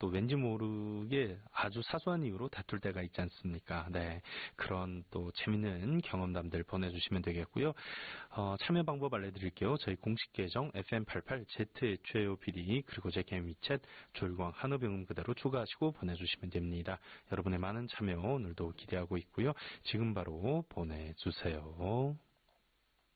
또 왠지 모르게 아주 사소한 이유로 다툴 때가 있지 않습니까? 네, 그런 또 재밌는 경험담들 보내주시면 되겠고요. 참여 방법 알려드릴게요. 저희 공식 계정 FM88Z 최요 PD 그리고 제 개인 위챗 조일광 한우병음 그대로 추가하시고 보내주시면 됩니다. 여러분의 많은 참여 오늘도 기대하고 있고요. 지금 바로 보내주세요.